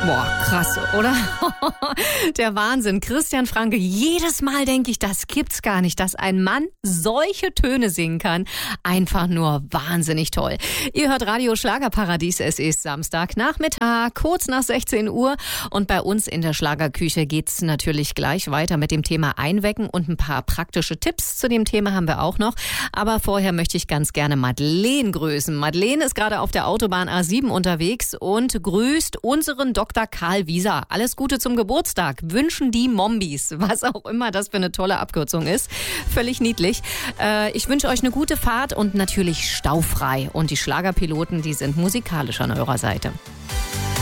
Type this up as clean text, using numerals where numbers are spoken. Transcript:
Boah, krass, oder? Der Wahnsinn. Christian Franke, jedes Mal denke ich, das gibt's gar nicht, dass ein Mann solche Töne singen kann. Einfach nur wahnsinnig toll. Ihr hört Radio Schlagerparadies, es ist Samstagnachmittag, kurz nach 16 Uhr. Und bei uns in der Schlagerküche geht's natürlich gleich weiter mit dem Thema Einwecken und ein paar praktische Tipps zu dem Thema haben wir auch noch. Aber vorher möchte ich ganz gerne Madeleine grüßen. Madeleine ist gerade auf der Autobahn A7 unterwegs und grüßt unseren Dr. Karl Wieser. Alles Gute zum Geburtstag. Wünschen die Mombis. Was auch immer das für eine tolle Abkürzung ist. Völlig niedlich. Ich wünsche euch eine gute Fahrt und natürlich staufrei. Und die Schlagerpiloten, die sind musikalisch an eurer Seite.